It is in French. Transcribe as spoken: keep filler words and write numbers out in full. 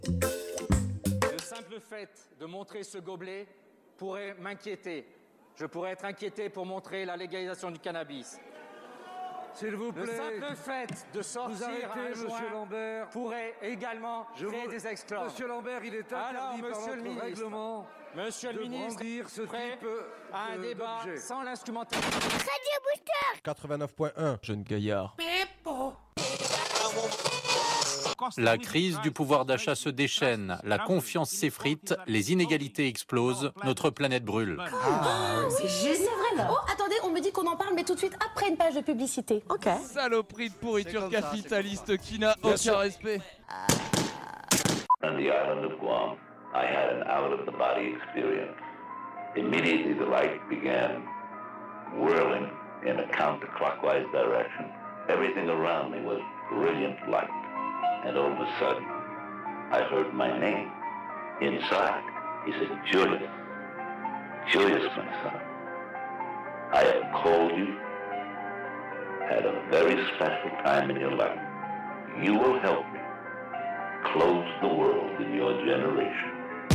Le simple fait de montrer ce gobelet pourrait m'inquiéter. Je pourrais être inquiété pour montrer la légalisation du cannabis. S'il vous plaît. Le simple fait de sortir vous arrêtez, un Monsieur joint Lambert. pourrait également Je créer vous... des exclants. Monsieur Lambert, il est interdit Alors, par monsieur le notre ministre, règlement Monsieur le de ministre, brandir ce prêt type à un de- débat d'objet. sans l'instrumentation. Radio Booster. quatre-vingt-neuf point un. Jeune gaillard. La crise du pouvoir d'achat se déchaîne, la confiance s'effrite, les inégalités explosent, notre planète brûle. Ah, c'est génial. C'est vrai. Oh, attendez, on me dit qu'on en parle, mais tout de suite après une page de publicité. Ok. Saloperie de pourriture capitaliste qui n'a aucun respect. On the island of Guam, I had an out-of-the-body experience. Immediately the light began whirling in a counterclockwise direction. Everything around me was brilliant light. And all of a sudden, I heard my name inside. He said, Julius, Julius, my son, I have called you at a very special time in your life. You will help me close the world in your generation.